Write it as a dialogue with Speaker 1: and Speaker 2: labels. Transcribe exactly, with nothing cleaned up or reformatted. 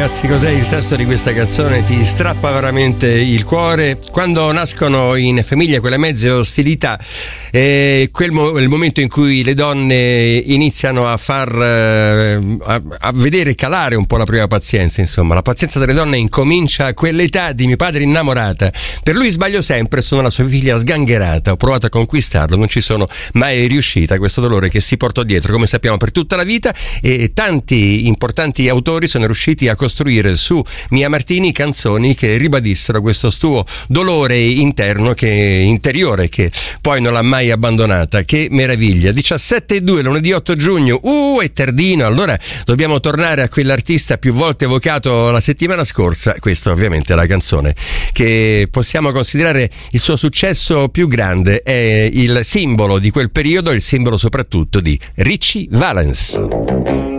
Speaker 1: ragazzi, cos'è il testo di questa canzone? Ti strappa veramente il cuore. Quando nascono in famiglia quelle mezze ostilità, è quel mo- il momento in cui le donne iniziano a far eh, a, a vedere calare un po' la propria pazienza. Insomma, la pazienza delle donne incomincia a quell'età di mio padre innamorata. Per lui sbaglio sempre, sono la sua figlia sgangherata. Ho provato a conquistarlo, non ci sono mai riuscita. Questo dolore che si portò dietro, come sappiamo, per tutta la vita, e tanti importanti autori sono riusciti a costruire su Mia Martini canzoni che ribadissero questo suo dolore interno, che interiore, che poi non l'ha mai abbandonata. Che meraviglia! diciassette e due, lunedì otto giugno. Uh, è tardino. Allora dobbiamo tornare a quell'artista più volte evocato la settimana scorsa. Questa ovviamente è la canzone che possiamo considerare il suo successo più grande, è il simbolo di quel periodo, il simbolo soprattutto di Ritchie Valens.